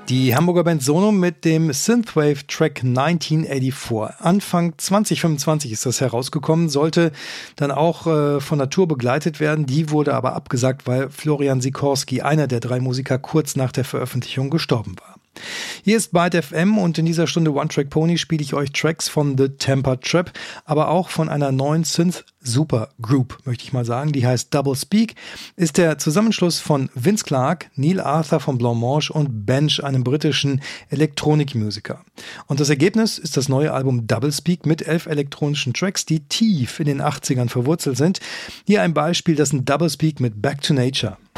Die Hamburger Band Sono mit dem Synthwave-Track 1984. Anfang 2025 ist das herausgekommen, sollte dann auch von der Tour begleitet werden. Die wurde aber abgesagt, weil Florian Sikorski, einer der 3 Musiker, kurz nach der Veröffentlichung gestorben war. Hier ist Byte FM und in dieser Stunde One Track Pony spiele ich euch Tracks von The Temper Trap, aber auch von einer neuen Synth-Super-Group, möchte ich mal sagen. Die heißt Double Speak, ist der Zusammenschluss von Vince Clarke, Neil Arthur von Blancmange und Bench, einem britischen Elektronikmusiker. Und das Ergebnis ist das neue Album Double Speak mit 11 elektronischen Tracks, die tief in den 80ern verwurzelt sind. Hier ein Beispiel, das ist ein Double Speak mit Back to Nature.